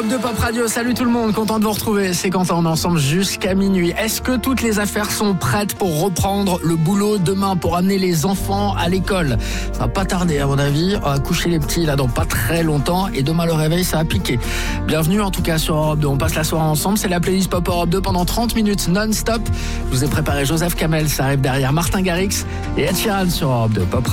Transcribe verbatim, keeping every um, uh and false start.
Europe deux Pop Radio. Salut tout le monde, content de vous retrouver. C'est Quentin, on est ensemble jusqu'à minuit. Est-ce que toutes les affaires sont prêtes pour reprendre le boulot demain, pour amener les enfants à l'école? Ça va pas tarder à mon avis. On va coucher les petits là dans pas très longtemps et demain le réveil ça va piquer. Bienvenue en tout cas sur Europe deux. On passe la soirée ensemble. C'est la playlist Pop Europe deux pendant trente minutes non-stop. Je vous ai préparé Joseph Kamel, ça arrive derrière Martin Garrix et Ed Sheeran sur Europe deux Pop Radio.